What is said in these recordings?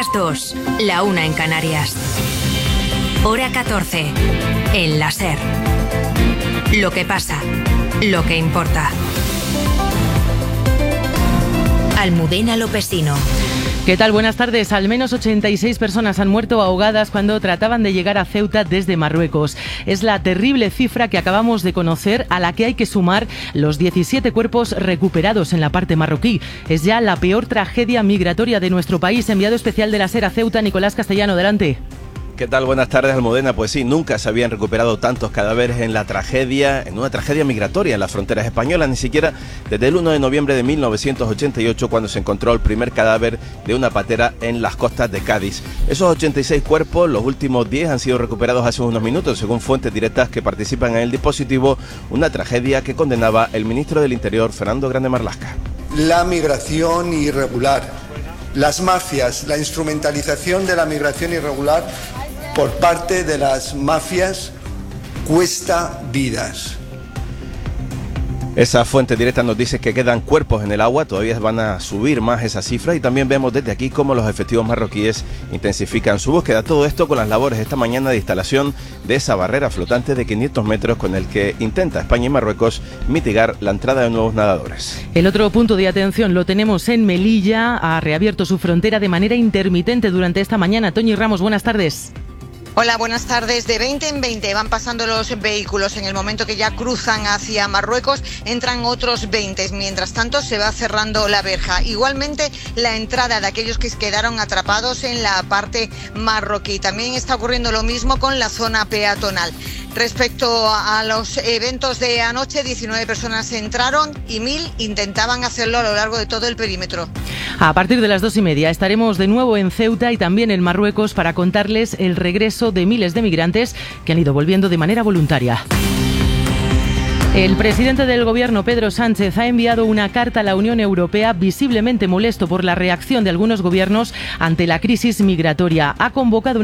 las 2, la 1 en Canarias. Hora 14, en la SER. Lo que pasa, lo que importa. Almudena Lopesino. ¿Qué tal? Buenas tardes. Al menos 86 personas han muerto ahogadas cuando trataban de llegar a Ceuta desde Marruecos. Es la terrible cifra que acabamos de conocer, a la que hay que sumar los 17 cuerpos recuperados en la parte marroquí. Es ya la peor tragedia migratoria de nuestro país. Enviado especial de la SER a Ceuta, Nicolás Castellano, adelante. ¿Qué tal? Buenas tardes, Almudena. Pues sí, nunca se habían recuperado tantos cadáveres en una tragedia migratoria en las fronteras españolas, ni siquiera desde el 1 de noviembre de 1988, cuando se encontró el primer cadáver de una patera en las costas de Cádiz. Esos 86 cuerpos, los últimos 10 han sido recuperados hace unos minutos, según fuentes directas que participan en el dispositivo, una tragedia que condenaba el ministro del Interior, Fernando Grande Marlaska. La migración irregular, las mafias, la instrumentalización de la migración irregular por parte de las mafias cuesta vidas. Esa fuente directa nos dice que quedan cuerpos en el agua, todavía van a subir más esa cifra, y también vemos desde aquí cómo los efectivos marroquíes intensifican su búsqueda. Todo esto con las labores esta mañana de instalación de esa barrera flotante de 500 metros con el que intenta España y Marruecos mitigar la entrada de nuevos nadadores. El otro punto de atención lo tenemos en Melilla. Ha reabierto su frontera de manera intermitente durante esta mañana. Toñi Ramos, buenas tardes. Hola, buenas tardes. De 20 en 20 van pasando los vehículos. En el momento que ya cruzan hacia Marruecos, entran otros 20. Mientras tanto, se va cerrando la verja. Igualmente, la entrada de aquellos que quedaron atrapados en la parte marroquí. También está ocurriendo lo mismo con la zona peatonal. Respecto a los eventos de anoche, 19 personas entraron y 1.000 intentaban hacerlo a lo largo de todo el perímetro. A partir de las 2:30 estaremos de nuevo en Ceuta y también en Marruecos para contarles el regreso de miles de migrantes que han ido volviendo de manera voluntaria. El presidente del Gobierno, Pedro Sánchez, ha enviado una carta a la Unión Europea visiblemente molesto por la reacción de algunos gobiernos ante la crisis migratoria. Ha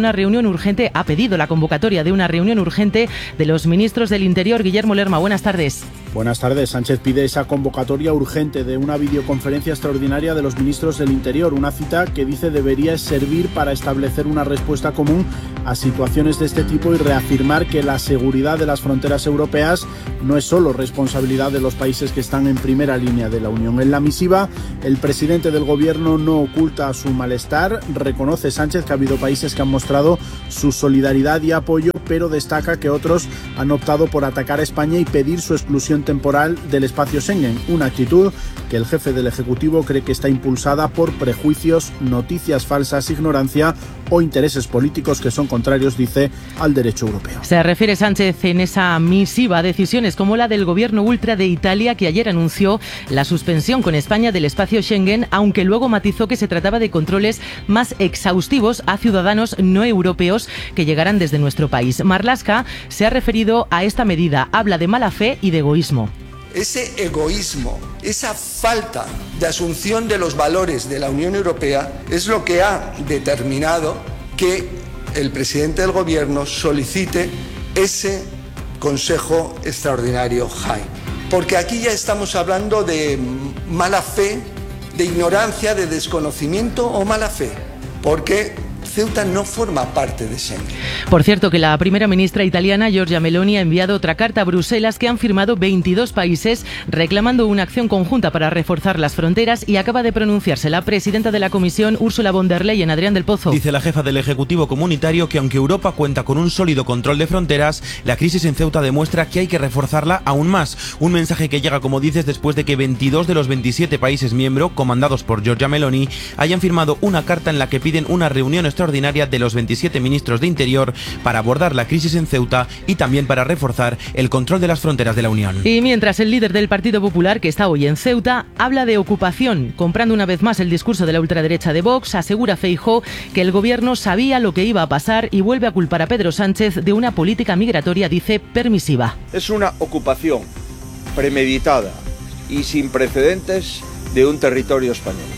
pedido la convocatoria de una reunión urgente de los ministros del Interior. Guillermo Lerma, buenas tardes. Buenas tardes. Sánchez pide esa convocatoria urgente de una videoconferencia extraordinaria de los ministros del Interior, una cita que dice debería servir para establecer una respuesta común a situaciones de este tipo y reafirmar que la seguridad de las fronteras europeas no es solo responsabilidad de los países que están en primera línea de la Unión. En la misiva, el presidente del Gobierno no oculta su malestar. Reconoce Sánchez que ha habido países que han mostrado su solidaridad y apoyo, pero destaca que otros han optado por atacar a España y pedir su exclusión temporal del espacio Schengen, una actitud que el jefe del Ejecutivo cree que está impulsada por prejuicios, noticias falsas, ignorancia o intereses políticos que son contrarios, dice, al derecho europeo. Se refiere Sánchez en esa misiva a decisiones como la del gobierno ultra de Italia, que ayer anunció la suspensión con España del espacio Schengen, aunque luego matizó que se trataba de controles más exhaustivos a ciudadanos no europeos que llegarán desde nuestro país. Marlaska se ha referido a esta medida, habla de mala fe y de egoísmo. Ese egoísmo, esa falta de asunción de los valores de la Unión Europea es lo que ha determinado que el presidente del Gobierno solicite ese Consejo Extraordinario JAI. Porque aquí ya estamos hablando de mala fe, de ignorancia, de desconocimiento o mala fe. Porque Ceuta no forma parte de Schengen. Por cierto, que la primera ministra italiana, Giorgia Meloni, ha enviado otra carta a Bruselas que han firmado 22 países reclamando una acción conjunta para reforzar las fronteras, y acaba de pronunciarse la presidenta de la Comisión, Ursula von der Leyen. Adrián del Pozo. Dice la jefa del Ejecutivo Comunitario que aunque Europa cuenta con un sólido control de fronteras, la crisis en Ceuta demuestra que hay que reforzarla aún más. Un mensaje que llega, como dices, después de que 22 de los 27 países miembros, comandados por Giorgia Meloni, hayan firmado una carta en la que piden una reunión extraordinaria de los 27 ministros de Interior para abordar la crisis en Ceuta y también para reforzar el control de las fronteras de la Unión. Y mientras el líder del Partido Popular, que está hoy en Ceuta, habla de ocupación, comprando una vez más el discurso de la ultraderecha de Vox, asegura Feijóo que el gobierno sabía lo que iba a pasar y vuelve a culpar a Pedro Sánchez de una política migratoria, dice, permisiva. Es una ocupación premeditada y sin precedentes de un territorio español.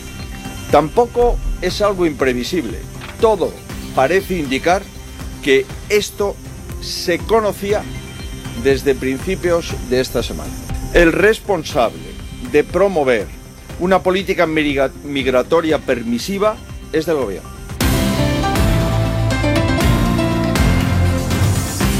Tampoco es algo imprevisible. Todo parece indicar que esto se conocía desde principios de esta semana. El responsable de promover una política migratoria permisiva es del gobierno.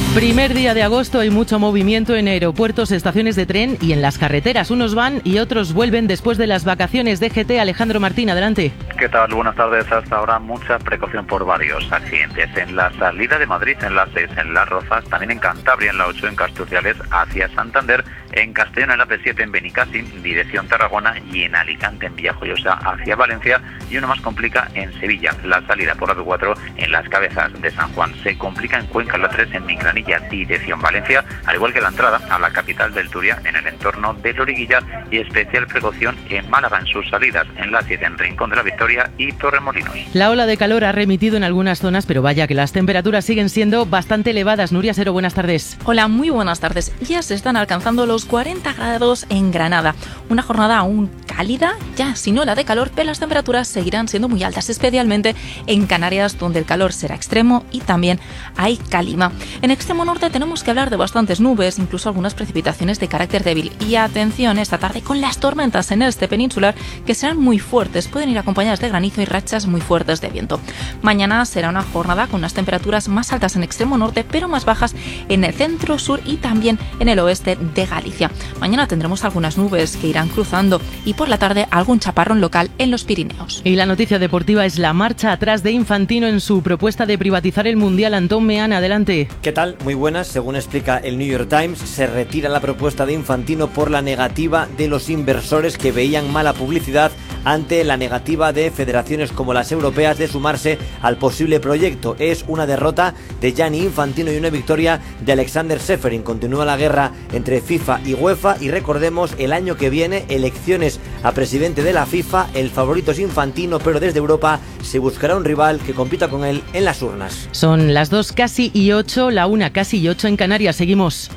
Primer día de agosto, hay mucho movimiento en aeropuertos, estaciones de tren y en las carreteras. Unos van y otros vuelven después de las vacaciones. DGT, Alejandro Martín, adelante. ¿Qué tal? Buenas tardes. Hasta ahora mucha precaución por varios accidentes. En la salida de Madrid, en la 6, en Las Rozas, también en Cantabria, en la 8, en Casturciales, hacia Santander, en Castellón, en la P7, en Benicàssim, dirección Tarragona, y en Alicante, en Villajoyosa, hacia Valencia, y uno más complica en Sevilla. La salida por la P4 en Las Cabezas de San Juan. Se complica en Cuenca, en la 3, en Mingranilla, dirección Valencia, al igual que la entrada a la capital del Turia, en el entorno de Loriguilla, y especial precaución en Málaga, en sus salidas, en la 7, en Rincón de la Victoria y Torremolinos. La ola de calor ha remitido en algunas zonas, pero vaya que las temperaturas siguen siendo bastante elevadas. Nuria Sero, buenas tardes. Hola, muy buenas tardes. Ya se están alcanzando los 40 grados en Granada. Una jornada aún cálida, ya sin ola de calor, pero las temperaturas seguirán siendo muy altas, especialmente en Canarias, donde el calor será extremo y también hay calima. En extremo norte tenemos que hablar de bastantes nubes, incluso algunas precipitaciones de carácter débil. Y atención esta tarde con las tormentas en este peninsular, que serán muy fuertes, pueden ir acompañadas de granizo y rachas muy fuertes de viento. Mañana será una jornada con unas temperaturas más altas en extremo norte, pero más bajas en el centro, sur y también en el oeste de Galicia. Mañana tendremos algunas nubes que irán cruzando y por la tarde algún chaparrón local en los Pirineos. Y la noticia deportiva es la marcha atrás de Infantino en su propuesta de privatizar el Mundial. Antón Meana, adelante. ¿Qué tal? Muy buenas. Según explica el New York Times, se retira la propuesta de Infantino por la negativa de los inversores, que veían mala publicidad ante la negativa de federaciones como las europeas de sumarse al posible proyecto. Es una derrota de Gianni Infantino y una victoria de Alexander Seferin. Continúa la guerra entre FIFA y UEFA y recordemos, el año que viene, elecciones a presidente de la FIFA. El favorito es Infantino, pero desde Europa se buscará un rival que compita con él en las urnas. Son las 2 casi y 8, la 1 casi y 8 en Canarias. Seguimos.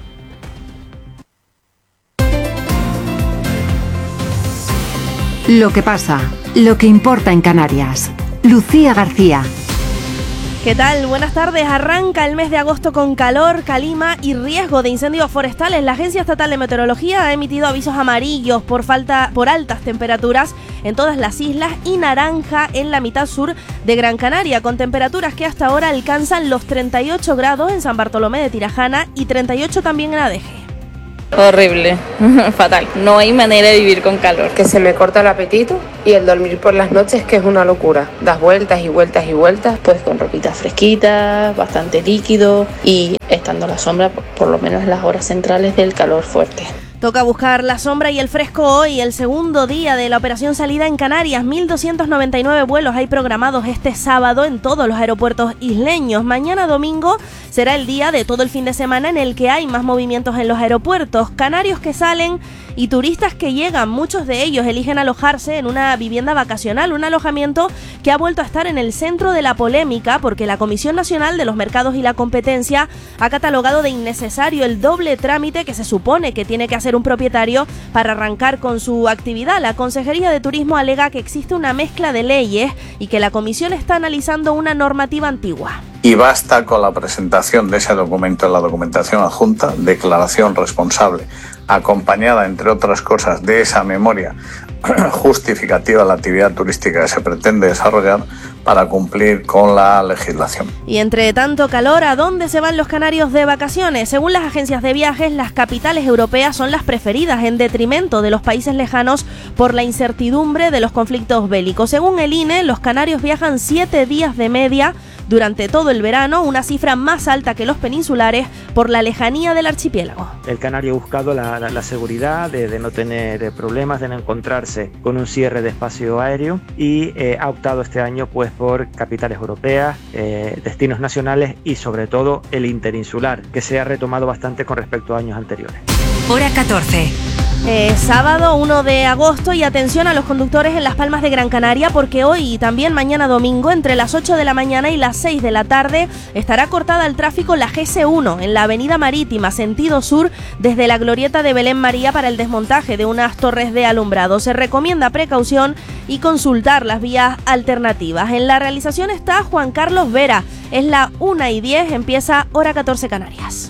Lo que pasa, lo que importa en Canarias. Lucía García. ¿Qué tal? Buenas tardes. Arranca el mes de agosto con calor, calima y riesgo de incendios forestales. La Agencia Estatal de Meteorología ha emitido avisos amarillos por altas temperaturas en todas las islas y naranja en la mitad sur de Gran Canaria, con temperaturas que hasta ahora alcanzan los 38 grados en San Bartolomé de Tirajana y 38 también en Adeje. Horrible, fatal. No hay manera de vivir con calor. Que se me corta el apetito y el dormir por las noches, que es una locura. Das vueltas y vueltas y vueltas, pues con ropita fresquita, bastante líquido y estando a la sombra por lo menos en las horas centrales del calor fuerte. Toca buscar la sombra y el fresco hoy, el segundo día de la operación salida en Canarias. 1.299 vuelos hay programados este sábado en todos los aeropuertos isleños. Mañana domingo será el día de todo el fin de semana en el que hay más movimientos en los aeropuertos. Canarios que salen y turistas que llegan, muchos de ellos eligen alojarse en una vivienda vacacional, un alojamiento que ha vuelto a estar en el centro de la polémica porque la Comisión Nacional de los Mercados y la Competencia ha catalogado de innecesario el doble trámite que se supone que tiene que hacer un propietario para arrancar con su actividad. La Consejería de Turismo alega que existe una mezcla de leyes y que la Comisión está analizando una normativa antigua. Y basta con la presentación de ese documento en la documentación adjunta, declaración responsable, acompañada, entre otras cosas, de esa memoria justificativa de la actividad turística que se pretende desarrollar para cumplir con la legislación. Y entre tanto calor, ¿a dónde se van los canarios de vacaciones? Según las agencias de viajes, las capitales europeas son las preferidas en detrimento de los países lejanos por la incertidumbre de los conflictos bélicos. Según el INE, los canarios viajan 7 días de media durante todo el verano, una cifra más alta que los peninsulares por la lejanía del archipiélago. El canario ha buscado la seguridad de no tener problemas, de no encontrarse con un cierre de espacio aéreo y ha optado este año pues por capitales europeas, destinos nacionales y sobre todo el interinsular, que se ha retomado bastante con respecto a años anteriores. Hora 14. Sábado 1 de agosto y atención a los conductores en Las Palmas de Gran Canaria porque hoy y también mañana domingo entre las 8 de la mañana y las 6 de la tarde estará cortada al tráfico la GS1 en la avenida Marítima sentido sur desde la glorieta de Belén María para el desmontaje de unas torres de alumbrado. Se recomienda precaución y consultar las vías alternativas. En la realización está Juan Carlos Vera. Es la 1:10, empieza Hora 14 Canarias.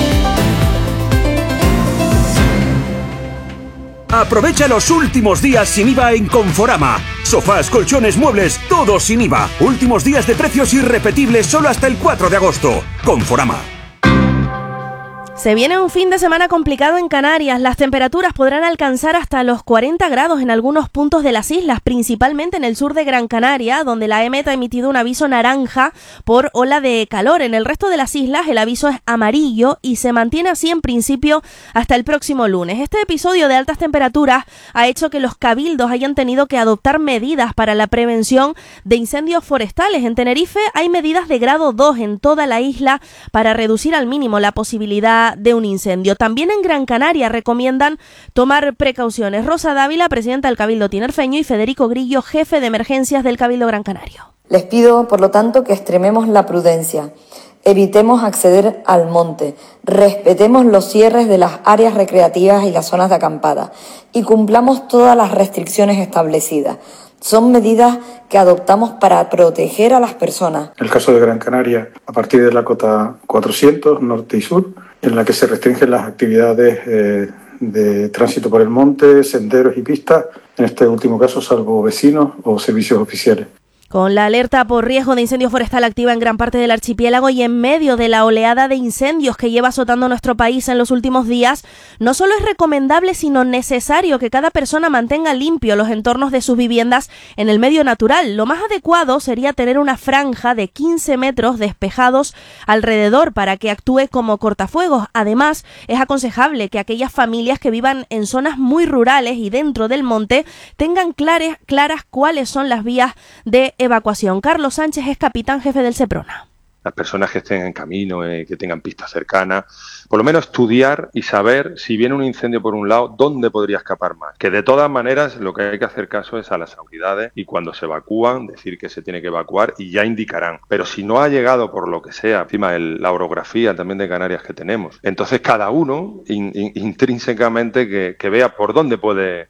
Aprovecha los últimos días sin IVA en Conforama. Sofás, colchones, muebles, todo sin IVA. Últimos días de precios irrepetibles solo hasta el 4 de agosto. Conforama. Se viene un fin de semana complicado en Canarias. Las temperaturas podrán alcanzar hasta los 40 grados en algunos puntos de las islas, principalmente en el sur de Gran Canaria, donde la EMET ha emitido un aviso naranja por ola de calor. En el resto de las islas el aviso es amarillo y se mantiene así en principio hasta el próximo lunes. Este episodio de altas temperaturas ha hecho que los cabildos hayan tenido que adoptar medidas para la prevención de incendios forestales. En Tenerife hay medidas de grado 2 en toda la isla para reducir al mínimo la posibilidad de un incendio. También en Gran Canaria recomiendan tomar precauciones. Rosa Dávila, presidenta del Cabildo tinerfeño, y Federico Grillo, jefe de emergencias del Cabildo Gran Canario. Les pido, por lo tanto, que extrememos la prudencia, evitemos acceder al monte, respetemos los cierres de las áreas recreativas y las zonas de acampada y cumplamos todas las restricciones establecidas. Son medidas que adoptamos para proteger a las personas. En el caso de Gran Canaria, a partir de la cota 400, norte y sur, en la que se restringen las actividades de tránsito por el monte, senderos y pistas, en este último caso salvo vecinos o servicios oficiales. Con la alerta por riesgo de incendio forestal activa en gran parte del archipiélago y en medio de la oleada de incendios que lleva azotando nuestro país en los últimos días, no solo es recomendable sino necesario que cada persona mantenga limpio los entornos de sus viviendas en el medio natural. Lo más adecuado sería tener una franja de 15 metros despejados alrededor para que actúe como cortafuegos. Además, es aconsejable que aquellas familias que vivan en zonas muy rurales y dentro del monte tengan claras cuáles son las vías de evacuación. Carlos Sánchez es capitán jefe del Seprona. Las personas que estén en camino, que tengan pistas cercanas, por lo menos estudiar y saber si viene un incendio por un lado, dónde podría escapar más. Que de todas maneras lo que hay que hacer caso es a las autoridades y cuando se evacúan, decir que se tiene que evacuar y ya indicarán. Pero si no ha llegado por lo que sea, encima la orografía también de Canarias que tenemos, entonces cada uno intrínsecamente que vea por dónde puede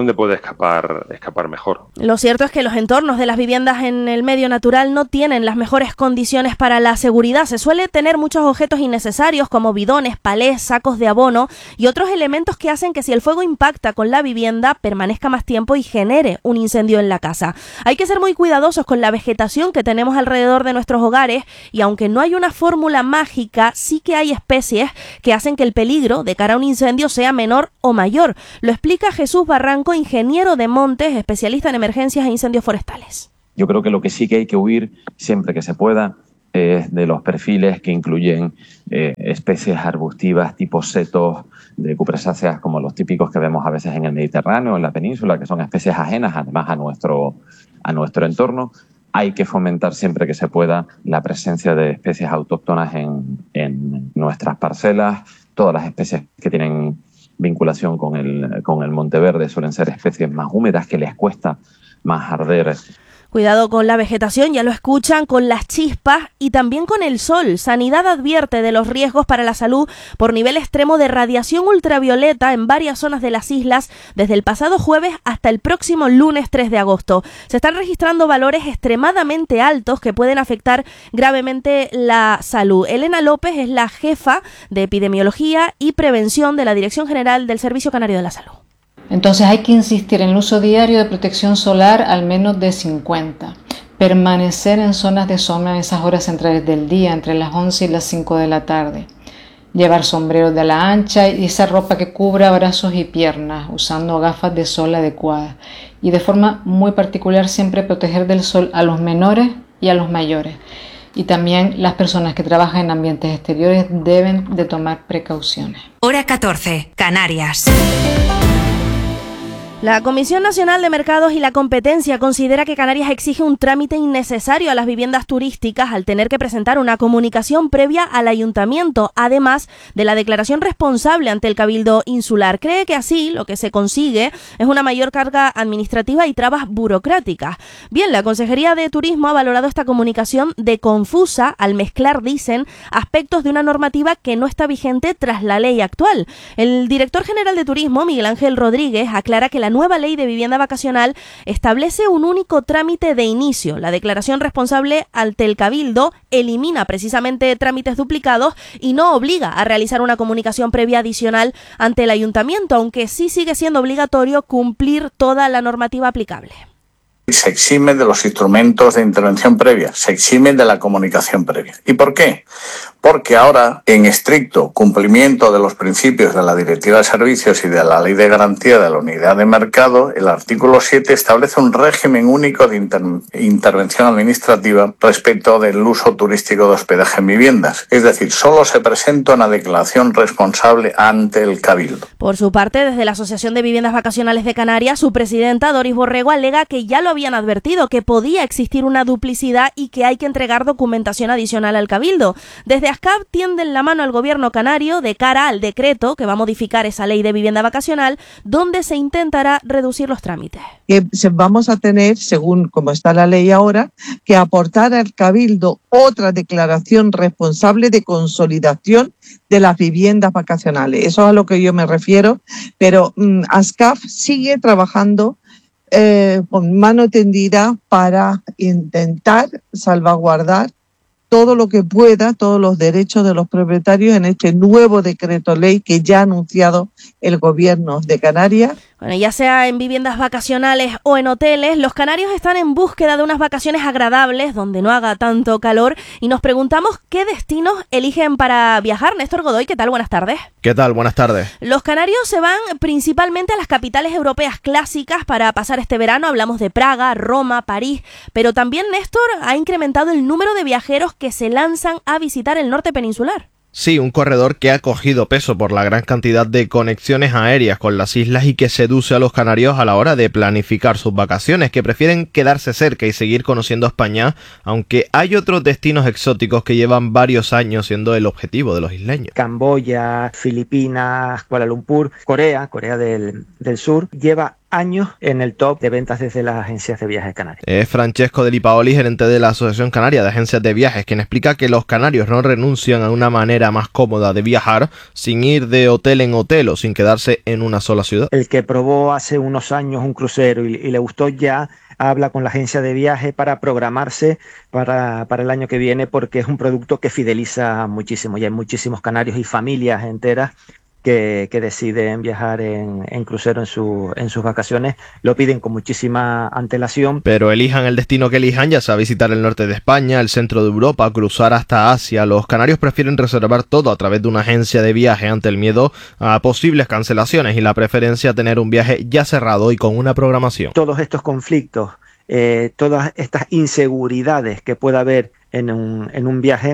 escapar mejor. Lo cierto es que los entornos de las viviendas en el medio natural no tienen las mejores condiciones para la seguridad. Se suele tener muchos objetos innecesarios como bidones, palés, sacos de abono y otros elementos que hacen que si el fuego impacta con la vivienda permanezca más tiempo y genere un incendio en la casa. Hay que ser muy cuidadosos con la vegetación que tenemos alrededor de nuestros hogares y aunque no hay una fórmula mágica, sí que hay especies que hacen que el peligro de cara a un incendio sea menor o mayor. Lo explica Jesús Barranco, ingeniero de montes, especialista en emergencias e incendios forestales. Yo creo que lo que sí que hay que huir siempre que se pueda es de los perfiles que incluyen especies arbustivas tipo setos de cupressaceas como los típicos que vemos a veces en el Mediterráneo, en la península, que son especies ajenas además a nuestro entorno. Hay que fomentar siempre que se pueda la presencia de especies autóctonas en nuestras parcelas. Todas las especies que tienen vinculación con el Monteverde suelen ser especies más húmedas que les cuesta más arder. Cuidado con la vegetación, ya lo escuchan, con las chispas y también con el sol. Sanidad advierte de los riesgos para la salud por nivel extremo de radiación ultravioleta en varias zonas de las islas desde el pasado jueves hasta el próximo lunes 3 de agosto. Se están registrando valores extremadamente altos que pueden afectar gravemente la salud. Elena López es la jefa de Epidemiología y Prevención de la Dirección General del Servicio Canario de la Salud. Entonces hay que insistir en el uso diario de protección solar al menos de 50. Permanecer en zonas de sombra en esas horas centrales del día, entre las 11 y las 5 de la tarde. Llevar sombreros de ala ancha y esa ropa que cubra brazos y piernas, usando gafas de sol adecuadas. Y de forma muy particular siempre proteger del sol a los menores y a los mayores. Y también las personas que trabajan en ambientes exteriores deben de tomar precauciones. Hora 14, Canarias. La Comisión Nacional de Mercados y la Competencia considera que Canarias exige un trámite innecesario a las viviendas turísticas al tener que presentar una comunicación previa al ayuntamiento, además de la declaración responsable ante el Cabildo Insular. Cree que así lo que se consigue es una mayor carga administrativa y trabas burocráticas. Bien, la Consejería de Turismo ha valorado esta comunicación de confusa al mezclar, dicen, aspectos de una normativa que no está vigente tras la ley actual. El director general de Turismo, Miguel Ángel Rodríguez, aclara que la nueva ley de vivienda vacacional establece un único trámite de inicio. La declaración responsable ante el Cabildo elimina precisamente trámites duplicados y no obliga a realizar una comunicación previa adicional ante el ayuntamiento, aunque sí sigue siendo obligatorio cumplir toda la normativa aplicable. Se exime de los instrumentos de intervención previa, se exime de la comunicación previa. ¿Y por qué? porque ahora, en estricto cumplimiento de los principios de la Directiva de Servicios y de la Ley de Garantía de la Unidad de Mercado, el artículo 7 establece un régimen único de intervención administrativa respecto del uso turístico de hospedaje en viviendas. Es decir, solo se presenta una declaración responsable ante el Cabildo. Por su parte, desde la Asociación de Viviendas Vacacionales de Canarias, su presidenta, Doris Borrego, alega que ya lo habían advertido, que podía existir una duplicidad y que hay que entregar documentación adicional al Cabildo. Desde ASCAP tienden la mano al gobierno canario de cara al decreto que va a modificar esa ley de vivienda vacacional, donde se intentará reducir los trámites. Que vamos a tener, según como está la ley ahora, que aportar al Cabildo otra declaración responsable de consolidación de las viviendas vacacionales. Eso es a lo que yo me refiero, pero ASCAP sigue trabajando con mano tendida para intentar salvaguardar todo lo que pueda, todos los derechos de los propietarios en este nuevo decreto ley que ya ha anunciado el gobierno de Canarias. Bueno, ya sea en viviendas vacacionales o en hoteles, los canarios están en búsqueda de unas vacaciones agradables, donde no haga tanto calor, y nos preguntamos qué destinos eligen para viajar. Néstor Godoy, ¿qué tal? Buenas tardes. ¿Qué tal? Buenas tardes. Los canarios se van principalmente a las capitales europeas clásicas para pasar este verano. Hablamos de Praga, Roma, París, pero también Néstor ha incrementado el número de viajeros que se lanzan a visitar el norte peninsular. Sí, un corredor que ha cogido peso por la gran cantidad de conexiones aéreas con las islas y que seduce a los canarios a la hora de planificar sus vacaciones, que prefieren quedarse cerca y seguir conociendo España, aunque hay otros destinos exóticos que llevan varios años siendo el objetivo de los isleños. Camboya, Filipinas, Kuala Lumpur, Corea del Sur, lleva años en el top de ventas desde las agencias de viajes canarias. Es Francesco de Lipaoli, gerente de la Asociación Canaria de Agencias de Viajes, quien explica que los canarios no renuncian a una manera más cómoda de viajar sin ir de hotel en hotel o sin quedarse en una sola ciudad. El que probó hace unos años un crucero y le gustó, ya habla con la agencia de viaje para programarse para el año que viene, porque es un producto que fideliza muchísimo. Y hay muchísimos canarios y familias enteras que deciden viajar en crucero en sus vacaciones. Lo piden con muchísima antelación. Pero elijan el destino que elijan, ya sea visitar el norte de España, el centro de Europa, cruzar hasta Asia, los canarios prefieren reservar todo a través de una agencia de viaje ante el miedo a posibles cancelaciones y la preferencia a tener un viaje ya cerrado y con una programación. Todos estos conflictos, todas estas inseguridades que pueda haber en un viaje,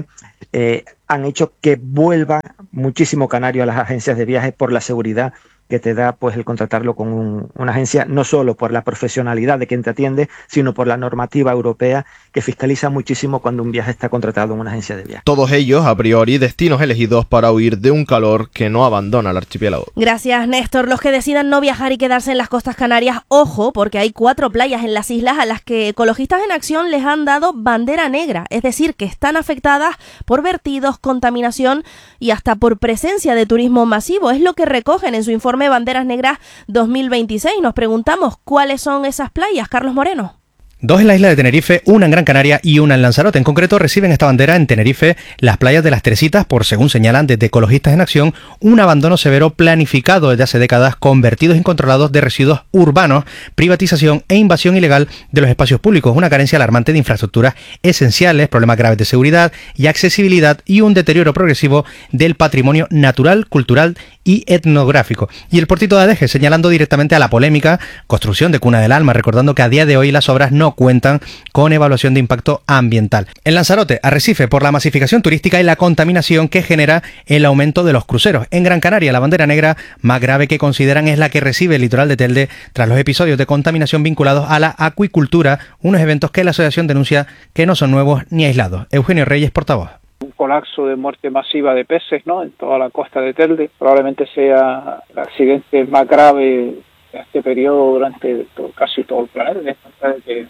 han hecho que vuelva muchísimo canario a las agencias de viajes por la seguridad que te da pues el contratarlo con una agencia, no solo por la profesionalidad de quien te atiende, sino por la normativa europea que fiscaliza muchísimo cuando un viaje está contratado en una agencia de viajes. Todos ellos, a priori, destinos elegidos para huir de un calor que no abandona el archipiélago. Gracias, Néstor. Los que decidan no viajar y quedarse en las costas canarias, ojo, porque hay 4 playas en las islas a las que Ecologistas en Acción les han dado bandera negra, es decir, que están afectadas por vertidos, contaminación y hasta por presencia de turismo masivo. Es lo que recogen en su informe Banderas Negras 2026. Nos preguntamos cuáles son esas playas, Carlos Moreno. 2 en la isla de Tenerife, una en Gran Canaria y una en Lanzarote. En concreto reciben esta bandera en Tenerife las playas de Las Teresitas por, según señalan desde Ecologistas en Acción, un abandono severo planificado desde hace décadas con vertidos incontrolados de residuos urbanos, privatización e invasión ilegal de los espacios públicos, una carencia alarmante de infraestructuras esenciales, problemas graves de seguridad y accesibilidad y un deterioro progresivo del patrimonio natural, cultural y etnográfico. Y el Portito de Adeje señalando directamente a la polémica construcción de Cuna del Alma, recordando que a día de hoy las obras no cuentan con evaluación de impacto ambiental. En Lanzarote, Arrecife por la masificación turística y la contaminación que genera el aumento de los cruceros. En Gran Canaria, la bandera negra más grave que consideran es la que recibe el litoral de Telde tras los episodios de contaminación vinculados a la acuicultura, unos eventos que la asociación denuncia que no son nuevos ni aislados. Eugenio Reyes, portavoz. Un colapso de muerte masiva de peces, ¿no?, en toda la costa de Telde. Probablemente sea el accidente más grave de este periodo durante casi todo el planeta. Que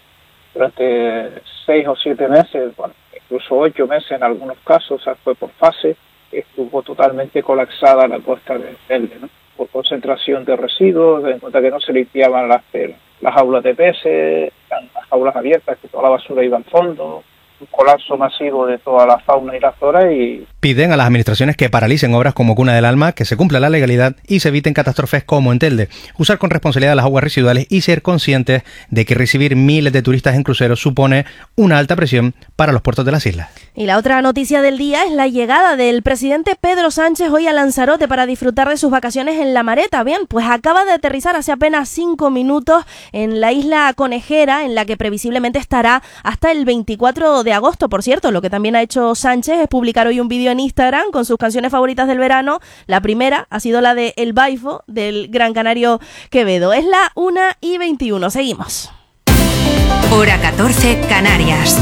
durante 6 o 7 meses, bueno, incluso 8 meses en algunos casos, o sea, fue por fase, estuvo totalmente colapsada la costa de Telde, ¿no?, por concentración de residuos, en cuenta que no se limpiaban las jaulas de peces, las jaulas abiertas, que toda la basura iba al fondo. colapso masivo de toda la fauna y la flora. Y piden a las administraciones que paralicen obras como Cuna del Alma, que se cumpla la legalidad y se eviten catástrofes como en Telde, usar con responsabilidad las aguas residuales y ser conscientes de que recibir miles de turistas en cruceros supone una alta presión para los puertos de las islas. Y la otra noticia del día es la llegada del presidente Pedro Sánchez hoy a Lanzarote para disfrutar de sus vacaciones en La Mareta. Bien, pues acaba de aterrizar hace apenas 5 minutos en la isla Conejera, en la que previsiblemente estará hasta el 24 de agosto. Por cierto, lo que también ha hecho Sánchez es publicar hoy un vídeo en Instagram con sus canciones favoritas del verano. La primera ha sido la de El Baifo, del gran canario Quevedo. Es la 1:21. Seguimos. Hora 14, Canarias.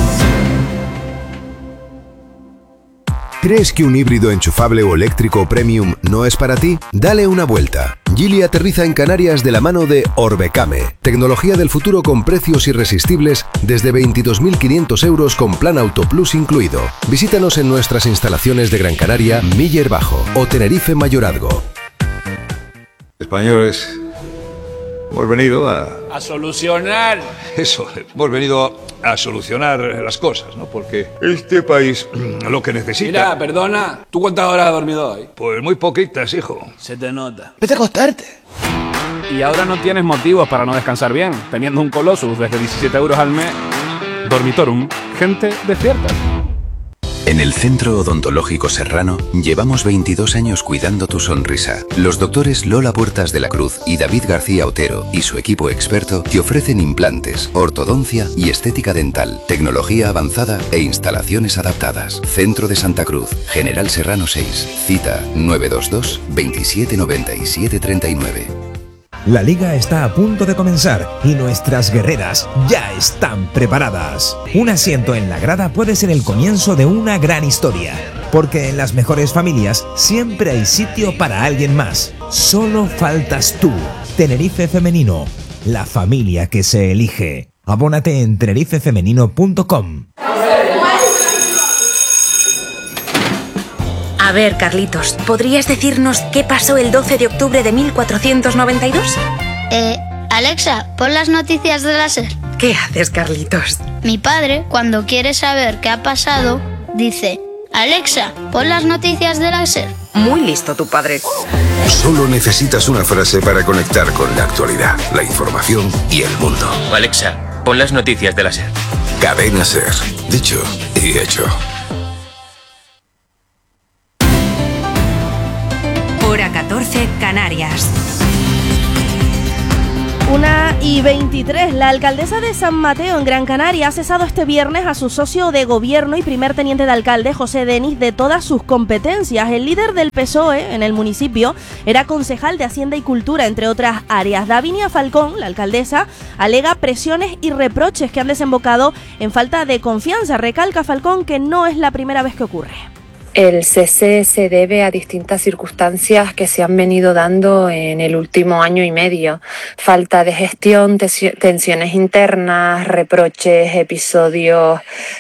¿Crees que un híbrido enchufable o eléctrico premium no es para ti? Dale una vuelta. Geely aterriza en Canarias de la mano de Orbecame. Tecnología del futuro con precios irresistibles desde 22.500 euros con plan Auto Plus incluido. Visítanos en nuestras instalaciones de Gran Canaria, Miller Bajo o Tenerife Mayorazgo. Españoles, hemos venido a solucionar. Eso, hemos venido a solucionar las cosas, ¿no? Porque este país lo que necesita... Mira, perdona, ¿tú cuántas horas has dormido hoy? Pues muy poquitas, hijo. Se te nota. Vete a acostarte. Y ahora no tienes motivos para no descansar bien, teniendo un Colossus desde 17 euros al mes. Dormitorum, gente despierta. En el Centro Odontológico Serrano llevamos 22 años cuidando tu sonrisa. Los doctores Lola Puertas de la Cruz y David García Otero y su equipo experto te ofrecen implantes, ortodoncia y estética dental, tecnología avanzada e instalaciones adaptadas. Centro de Santa Cruz, General Serrano 6, cita 922 27 97 39. La liga está a punto de comenzar y nuestras guerreras ya están preparadas. Un asiento en la grada puede ser el comienzo de una gran historia, porque en las mejores familias siempre hay sitio para alguien más. Solo faltas tú. Tenerife Femenino, la familia que se elige. Abónate en tenerifefemenino.com. A ver, Carlitos, ¿podrías decirnos qué pasó el 12 de octubre de 1492? Alexa, pon las noticias de la SER. ¿Qué haces, Carlitos? Mi padre, cuando quiere saber qué ha pasado, dice: Alexa, pon las noticias de la SER. Muy listo tu padre. Solo necesitas una frase para conectar con la actualidad, la información y el mundo. Alexa, pon las noticias de la SER. Cadena SER. Dicho y hecho. Hora 14, Canarias. 1:23. La alcaldesa de San Mateo, en Gran Canaria, ha cesado este viernes a su socio de gobierno y primer teniente de alcalde, José Denis, de todas sus competencias. El líder del PSOE en el municipio era concejal de Hacienda y Cultura, entre otras áreas. Davinia Falcón, la alcaldesa, alega presiones y reproches que han desembocado en falta de confianza. Recalca Falcón que no es la primera vez que ocurre. El cese se debe a distintas circunstancias que se han venido dando en el último año y medio. Falta de gestión, tensiones internas, reproches, episodios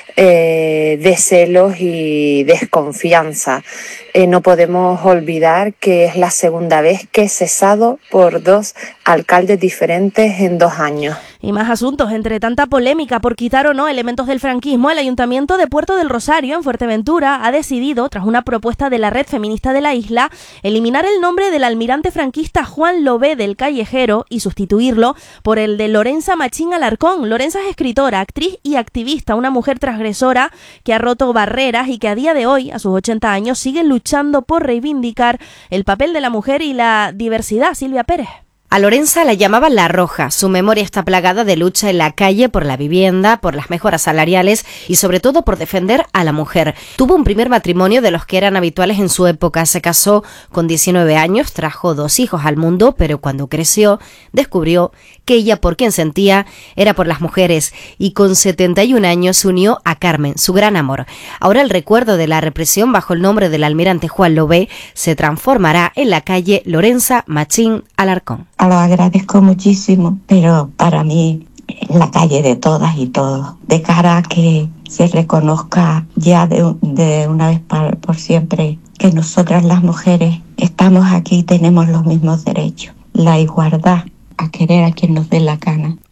de celos y desconfianza. No podemos olvidar que es la segunda vez que he cesado por 2 alcaldes diferentes en 2 años. Y más asuntos. Entre tanta polémica por quitar o no elementos del franquismo, el Ayuntamiento de Puerto del Rosario, en Fuerteventura, ha decidido, tras una propuesta de la Red Feminista de la isla, eliminar el nombre del almirante franquista Juan Lobé del Callejero y sustituirlo por el de Lorenza Machín Alarcón. Lorenza es escritora, actriz y activista, una mujer transgresora que ha roto barreras y que a día de hoy, a sus 80 años, sigue luchando por reivindicar el papel de la mujer y la diversidad. Silvia Pérez. A Lorenza la llamaban La Roja. Su memoria está plagada de lucha en la calle por la vivienda, por las mejoras salariales y sobre todo por defender a la mujer. Tuvo un primer matrimonio de los que eran habituales en su época. Se casó con 19 años, trajo 2 hijos al mundo, pero cuando creció descubrió que ella por quien sentía era por las mujeres y con 71 años se unió a Carmen, su gran amor. Ahora el recuerdo de la represión bajo el nombre del almirante Juan Lobé se transformará en la calle Lorenza Machín Alarcón. Lo agradezco muchísimo, pero para mí es la calle de todas y todos, de cara a que se reconozca ya de una vez por siempre que nosotras las mujeres estamos aquí y tenemos los mismos derechos, la igualdad, a querer a quien nos dé la gana.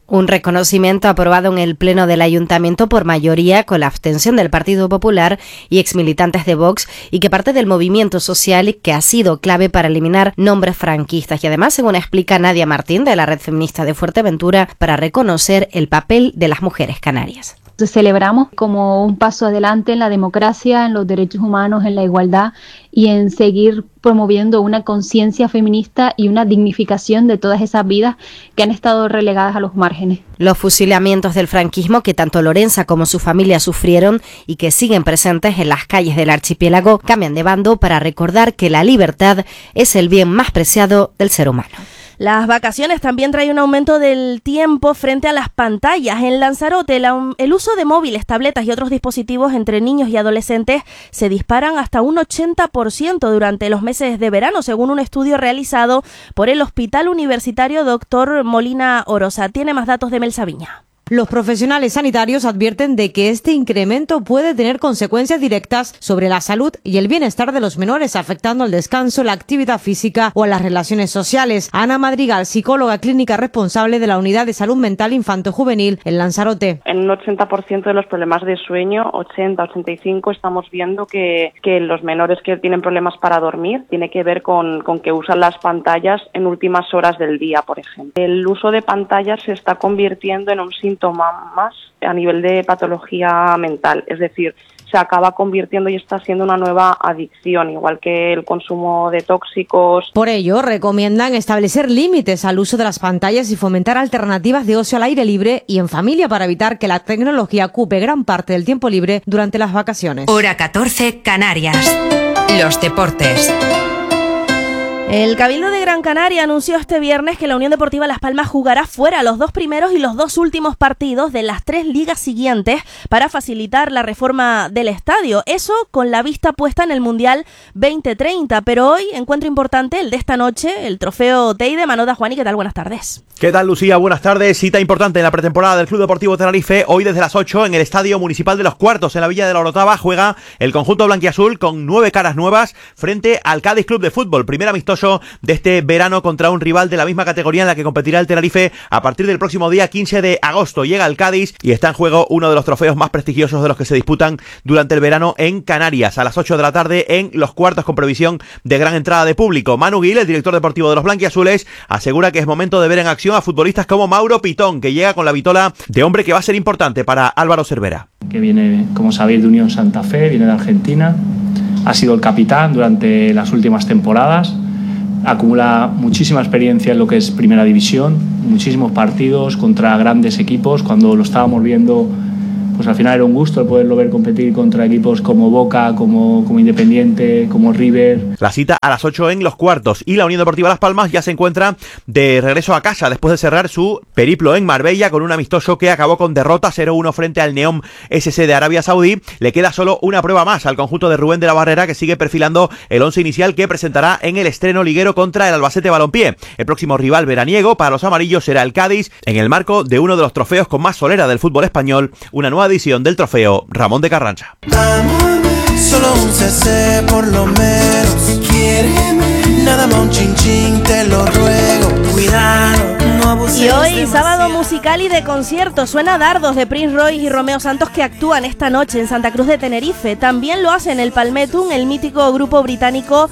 Un reconocimiento aprobado en el Pleno del Ayuntamiento por mayoría con la abstención del Partido Popular y exmilitantes de Vox, y que parte del movimiento social que ha sido clave para eliminar nombres franquistas. Y además, según explica Nadia Martín de la Red Feminista de Fuerteventura, para reconocer el papel de las mujeres canarias. Celebramos como un paso adelante en la democracia, en los derechos humanos, en la igualdad y en seguir promoviendo una conciencia feminista y una dignificación de todas esas vidas que han estado relegadas a los márgenes. Los fusilamientos del franquismo que tanto Lorenza como su familia sufrieron y que siguen presentes en las calles del archipiélago cambian de bando para recordar que la libertad es el bien más preciado del ser humano. Las vacaciones también traen un aumento del tiempo frente a las pantallas. En Lanzarote, el uso de móviles, tabletas y otros dispositivos entre niños y adolescentes se disparan hasta un 80% durante los meses de verano, según un estudio realizado por el Hospital Universitario Dr. Molina Orosa. Tiene más datos de Mel Sabiña. Los profesionales sanitarios advierten de que este incremento puede tener consecuencias directas sobre la salud y el bienestar de los menores, afectando al descanso, la actividad física o a las relaciones sociales. Ana Madrigal, psicóloga clínica responsable de la Unidad de Salud Mental Infanto-Juvenil en Lanzarote. En un 80% de los problemas de sueño, 80-85%, estamos viendo que los menores que tienen problemas para dormir tiene que ver con que usan las pantallas en últimas horas del día, por ejemplo. El uso de pantallas se está convirtiendo en un síntoma más a nivel de patología mental, es decir, se acaba convirtiendo y está siendo una nueva adicción, igual que el consumo de tóxicos. Por ello, recomiendan establecer límites al uso de las pantallas y fomentar alternativas de ocio al aire libre y en familia para evitar que la tecnología ocupe gran parte del tiempo libre durante las vacaciones. Hora 14, Canarias. Los deportes. El Cabildo de Gran Canaria anunció este viernes que la Unión Deportiva Las Palmas jugará fuera los 2 primeros y los 2 últimos partidos de las 3 ligas siguientes para facilitar la reforma del estadio. Eso con la vista puesta en el Mundial 2030. Pero hoy, encuentro importante el de esta noche, el trofeo Teide. Manoda, Juani, ¿qué tal? Buenas tardes. ¿Qué tal, Lucía? Buenas tardes. Cita importante en la pretemporada del Club Deportivo Tenerife. Hoy desde las 8 en el Estadio Municipal de Los Cuartos, en la Villa de la Orotava, juega el conjunto blanquiazul con 9 caras nuevas frente al Cádiz Club de Fútbol. Primer amistoso de este verano contra un rival de la misma categoría en la que competirá el Tenerife a partir del próximo día 15 de agosto. Llega el Cádiz y está en juego uno de los trofeos más prestigiosos de los que se disputan durante el verano en Canarias. A las 8 de la tarde en Los Cuartos, con previsión de gran entrada de público. Manu Gil, el director deportivo de los blanquiazules, asegura que es momento de ver en acción a futbolistas como Mauro Pitón, que llega con la vitola de hombre que va a ser importante para Álvaro Cervera. Que viene, como sabéis, de Unión Santa Fe, viene de Argentina, ha sido el capitán durante las últimas temporadas. Acumula muchísima experiencia en lo que es Primera División, muchísimos partidos contra grandes equipos. Cuando lo estábamos viendo, pues al final era un gusto el poderlo ver competir contra equipos como Boca, como Independiente, como River. La cita a las 8 en Los Cuartos, y la Unión Deportiva Las Palmas ya se encuentra de regreso a casa después de cerrar su periplo en Marbella con un amistoso que acabó con derrota 0-1 frente al Neom SC de Arabia Saudí. Le queda solo una prueba más al conjunto de Rubén de la Barrera, que sigue perfilando el 11 inicial que presentará en el estreno liguero contra el Albacete Balompié. El próximo rival veraniego para los amarillos será el Cádiz, en el marco de uno de los trofeos con más solera del fútbol español, una nueva edición del trofeo Ramón de Carranza. Solo un CC por lo menos. Quiéreme, nada más un chin chin, te lo ruego. Cuidado, no abuses. Y hoy, sábado musical y de concierto, suena Dardos de Prince Royce y Romeo Santos, que actúan esta noche en Santa Cruz de Tenerife. También lo hacen el Palmetum, el mítico grupo británico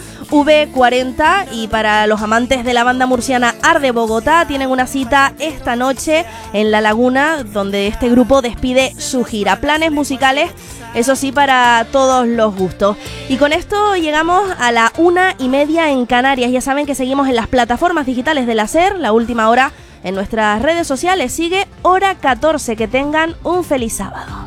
V40, y para los amantes de la banda murciana Arde Bogotá tienen una cita esta noche en La Laguna, donde este grupo despide su gira. Planes musicales, eso sí, para todos los gustos. Y con esto llegamos a la 1:30 en Canarias. Ya saben que seguimos en las plataformas digitales de la SER. La última hora en nuestras redes sociales sigue Hora 14. Que tengan un feliz sábado.